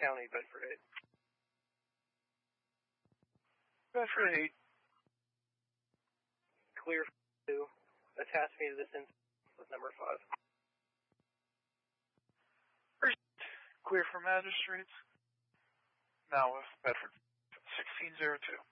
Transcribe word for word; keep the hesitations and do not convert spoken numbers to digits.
County, Bedford eight. Bedford eight. Clear two. Attach me to this incident with number five. Clear for magistrates. Now with Bedford sixteen oh two.